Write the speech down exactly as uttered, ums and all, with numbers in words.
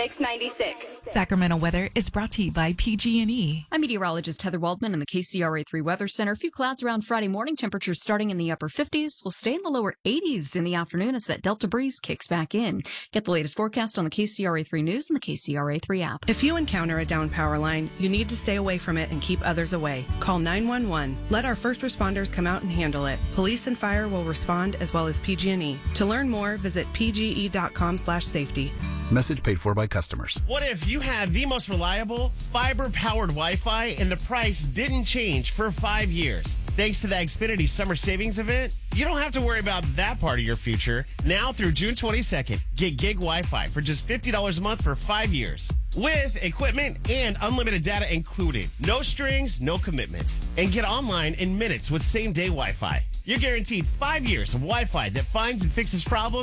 Mix ninety-six. Sacramento weather is brought to you by P G and E. I'm meteorologist Heather Waldman in the K C R A three Weather Center. A few clouds around Friday morning. Temperatures starting in the upper fifties. Will stay in the lower eighties in the afternoon as that Delta breeze kicks back in. Get the latest forecast on the K C R A three News and the K C R A three app. If you encounter a down power line, you need to stay away from it and keep others away. Call nine one one. Let our first responders come out and handle it. Police and fire will respond as well as P G and E. To learn more, visit p g e dot com slash safety. Message paid for by customers. What if you have the most reliable, fiber-powered Wi-Fi and the price didn't change for five years? Thanks to the Xfinity Summer Savings Event, you don't have to worry about that part of your future. Now through June twenty-second, get gig Wi-Fi for just fifty dollars a month for five years. With equipment and unlimited data included. No strings, no commitments. And get online in minutes with same-day Wi-Fi. You're guaranteed five years of Wi-Fi that finds and fixes problems